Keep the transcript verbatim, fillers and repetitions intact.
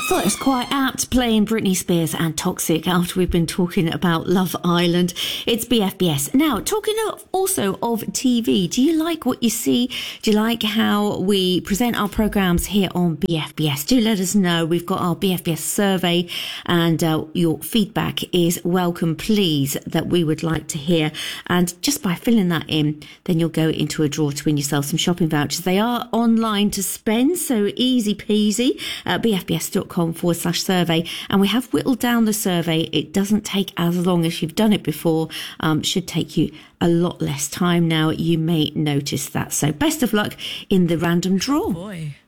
Thought it was quite apt playing Britney Spears and Toxic after we've been talking about Love Island. It's B F B S. Now, talking of, also of T V, do you like what you see? Do you like how we present our programmes here on B F B S? Do let us know. We've got our B F B S survey and uh, your feedback is welcome, please, that we would like to hear. And just by filling that in, then you'll go into a draw to win yourself some shopping vouchers. They are online to spend, so easy peasy. Uh, B F B S dot com forward slash survey, and we have whittled down the survey. It doesn't take as long as you've done it before. Um, should take you a lot less time now. You may notice that. So best of luck in the random draw. Oh boy.